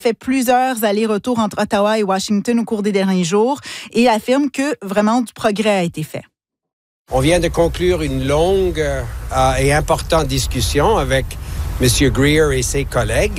fait plusieurs allers-retours entre Ottawa et Washington au cours des derniers jours et affirme que vraiment du progrès a été fait. On vient de conclure une longue et importante discussion avec M. Greer et ses collègues.